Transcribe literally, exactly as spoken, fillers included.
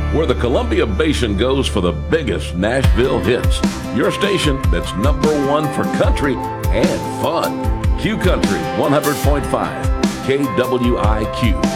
where the Columbia Basin goes for the biggest Nashville hits. Your station that's number one for country and fun. Q Country one hundred point five, K W I Q.